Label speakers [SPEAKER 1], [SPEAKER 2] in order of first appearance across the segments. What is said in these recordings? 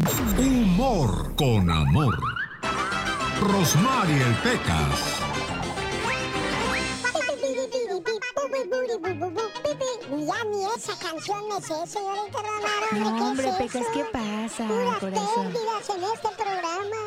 [SPEAKER 1] Humor con amor. Rosmarie Pecas.
[SPEAKER 2] Ya ni esa canción me sé, señorita Romero.
[SPEAKER 3] No, hombre, Pecas, ¿qué pasa,
[SPEAKER 2] puras
[SPEAKER 3] corazón?
[SPEAKER 2] pérdidas en este programa.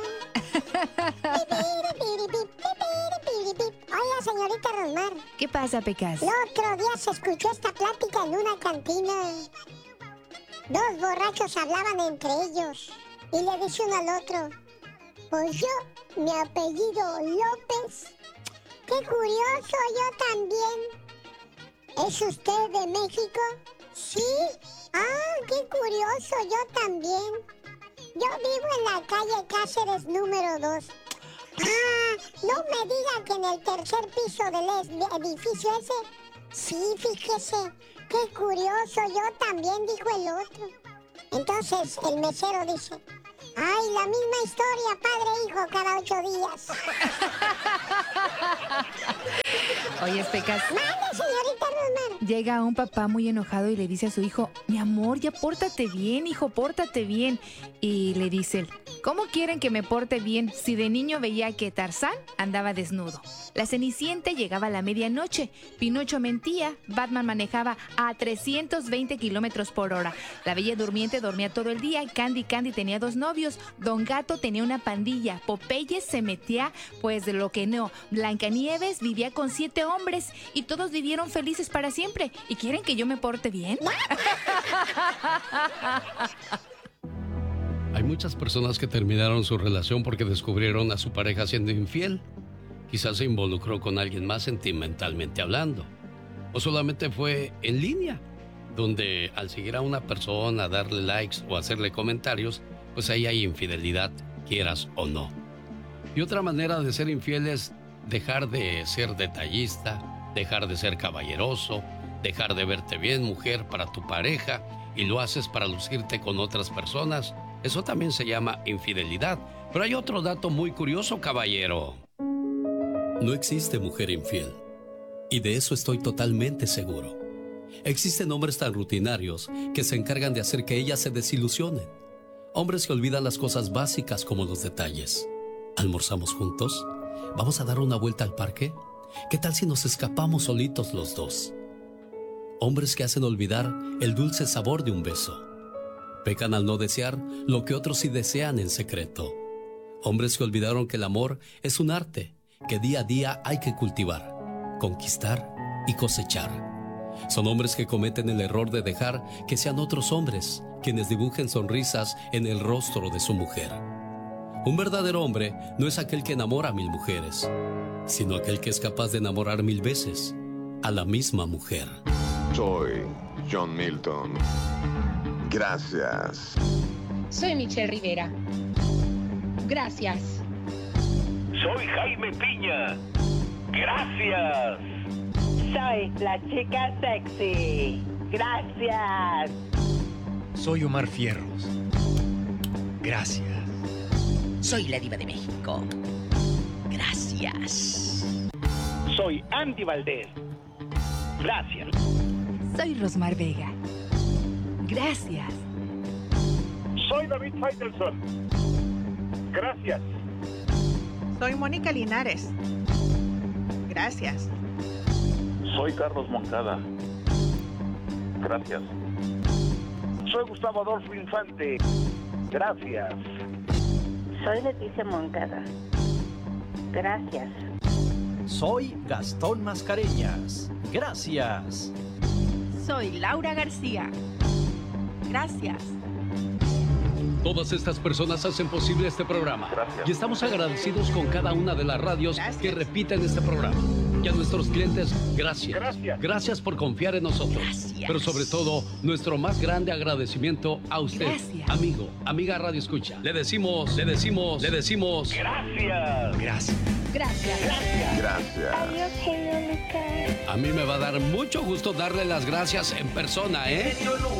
[SPEAKER 2] Oiga, señorita Rosmar.
[SPEAKER 3] ¿Qué pasa, Pecas?
[SPEAKER 2] El otro día se escuchó esta plática en una cantina. Dos borrachos hablaban entre ellos y le dice uno al otro: pues yo, mi apellido López. Qué curioso, yo también. ¿Es usted de México? Sí. Ah, qué curioso, yo también. Yo vivo en la calle Cáceres número 2. Ah, no me diga que en el tercer piso del edificio ese. Sí, fíjese. Qué curioso, yo también, dijo el otro. Entonces el mesero dice: ay, la misma historia, padre e hijo, cada 8 días.
[SPEAKER 3] Oye, Pecas.
[SPEAKER 2] Mande, señorita Rosmar.
[SPEAKER 3] Llega un papá muy enojado y le dice a su hijo: mi amor, ya pórtate bien, hijo, pórtate bien. Y le dice él: ¿cómo quieren que me porte bien si de niño veía que Tarzán andaba desnudo? La Cenicienta llegaba a la medianoche, Pinocho mentía, Batman manejaba a 320 kilómetros por hora, la Bella Durmiente dormía todo el día, Candy tenía 2 novios, Don Gato tenía una pandilla, Popeye se metía pues de lo que no, Blancanieves vivía con 7 hombres y todos vivieron felices para siempre. ¿Y quieren que yo me porte bien?
[SPEAKER 4] Hay muchas personas que terminaron su relación porque descubrieron a su pareja siendo infiel. Quizás se involucró con alguien más sentimentalmente hablando. O solamente fue en línea, donde al seguir a una persona, darle likes o hacerle comentarios, pues ahí hay infidelidad, quieras o no. Y otra manera de ser infiel es dejar de ser detallista, dejar de ser caballeroso, dejar de verte bien, mujer, para tu pareja, y lo haces para lucirte con otras personas. Eso también se llama infidelidad. Pero hay otro dato muy curioso, caballero. No existe mujer infiel. Y de eso estoy totalmente seguro. Existen hombres tan rutinarios que se encargan de hacer que ellas se desilusionen. Hombres que olvidan las cosas básicas como los detalles. ¿Almorzamos juntos? ¿Vamos a dar una vuelta al parque? ¿Qué tal si nos escapamos solitos los dos? Hombres que hacen olvidar el dulce sabor de un beso. Pecan al no desear lo que otros sí desean en secreto. Hombres que olvidaron que el amor es un arte que día a día hay que cultivar, conquistar y cosechar. Son hombres que cometen el error de dejar que sean otros hombres quienes dibujen sonrisas en el rostro de su mujer. Un verdadero hombre no es aquel que enamora a 1000 mujeres, sino aquel que es capaz de enamorar 1000 veces a la misma mujer.
[SPEAKER 5] Soy John Milton. Gracias.
[SPEAKER 6] Soy Michelle Rivera. Gracias.
[SPEAKER 7] Soy Jaime Piña. Gracias.
[SPEAKER 8] Soy la chica sexy. Gracias.
[SPEAKER 9] Soy Omar Fierros. Gracias.
[SPEAKER 10] Soy la Diva de México. Gracias.
[SPEAKER 7] Soy Andy Valdés. Gracias.
[SPEAKER 3] Soy Rosmar Vega. Gracias.
[SPEAKER 7] Soy David Faitelson. Gracias.
[SPEAKER 11] Soy Mónica Linares. Gracias.
[SPEAKER 7] Soy Carlos Moncada. Gracias. Soy Gustavo Adolfo Infante. Gracias.
[SPEAKER 8] Soy Leticia Moncada. Gracias.
[SPEAKER 9] Soy Gastón Mascareñas. Gracias.
[SPEAKER 11] Soy Laura García. Gracias.
[SPEAKER 4] Todas estas personas hacen posible este programa.
[SPEAKER 7] Gracias.
[SPEAKER 4] Y estamos agradecidos con cada una de las radios que repiten este programa. Y a nuestros clientes, gracias. Gracias por confiar en nosotros.
[SPEAKER 10] Gracias.
[SPEAKER 4] Pero sobre todo, nuestro más grande agradecimiento a usted,
[SPEAKER 3] Gracias.
[SPEAKER 4] amigo, amiga Radio Escucha. Le decimos.
[SPEAKER 7] Gracias.
[SPEAKER 9] Gracias.
[SPEAKER 6] Gracias.
[SPEAKER 5] Gracias.
[SPEAKER 2] Adiós, genio Lucas.
[SPEAKER 4] A mí me va a dar mucho gusto darle las gracias en persona, ¿eh?